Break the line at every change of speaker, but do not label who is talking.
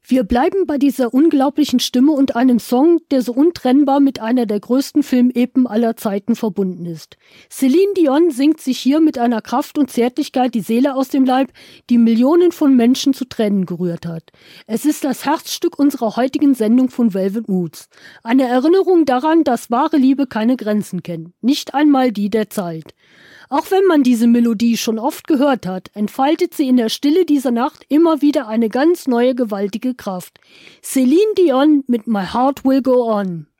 Wir bleiben bei dieser unglaublichen Stimme und einem Song, der so untrennbar mit einer der größten Filmepen aller Zeiten verbunden ist. Celine Dion singt sich hier mit einer Kraft und Zärtlichkeit die Seele aus dem Leib, die Millionen von Menschen zu Tränen gerührt hat. Es ist das Herzstück unserer heutigen Sendung von Velvet Moods. Eine Erinnerung daran, dass wahre Liebe keine Grenzen kennt, nicht einmal die der Zeit. Auch wenn man diese Melodie schon oft gehört hat, entfaltet sie in der Stille dieser Nacht immer wieder eine ganz neue gewaltige Kraft. Celine Dion mit My Heart Will Go On.